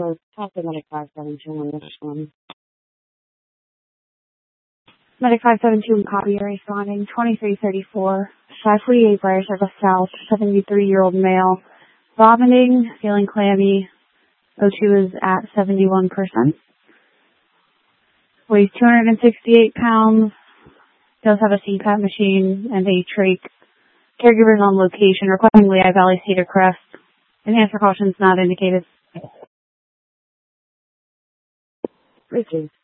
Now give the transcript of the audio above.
So talk to Medic 572 on this one. Medic 572 copy, responding 2334. 548 Briar Circle South, 73-year-old male. Vomiting, feeling clammy. O2 is at 71%. Weighs 268 pounds. Does have a CPAP machine and a trach. Caregivers on location requesting Lehigh Valley Cedar Crest. Enhanced precautions not indicated. Richard.